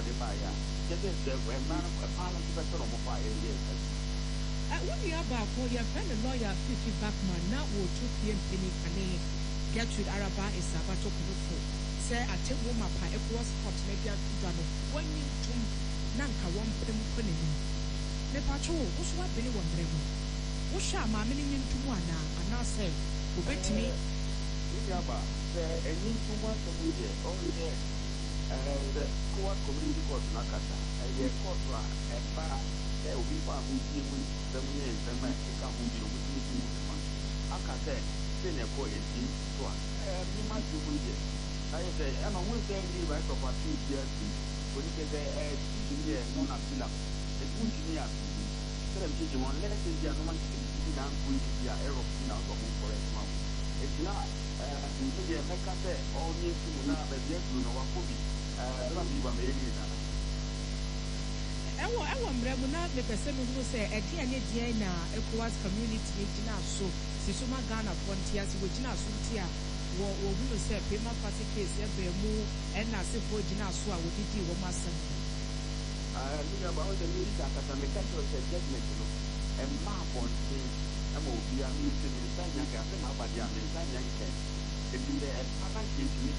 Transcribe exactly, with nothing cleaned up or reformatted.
the buyer. Just the man a panel to better on fire. Uh, what do you about for your friend and lawyer Fifi Backman now or two P M Penny Kane Gertrude Araba is Sabato Kufu. Say I take woman pie across hot maybe a Tudano one in two Nanka one pem penny. Me patrol, what's what Benny one level? What shall my meaning into one now and now say, who bet me? Yaba, a new two months of the year, only the Coa Community Court Nakata, a year court a bar, there will be found who deal with the men and men to come who deal with meeting with one. Akate, then a court is in one. You might do with it. I say, I'm a Wednesday right of a few years. When you get there, a engineer, non appeal, a good engineer. Tell them, teaching one, let us say, the other one to be down with the arrow out of for a month. It's not. Ndio mekate onye kuna bebe kuna wakobi eh na biwa meri na ewo ewo mremu na mepese me hu se e dia ne dia na ECOWAS community gina so sisuma Ghana frontiers we gina so ti a wo wo hu se pema party case e be mu e na se fo gina so a wo didi wo masem ah ndia ba o de mi ta kata mekate o se judgment no e ma bon ti ama obi a mi se mi ta nya ka se ma ba dia mi ta nya nke e bi de e papa ki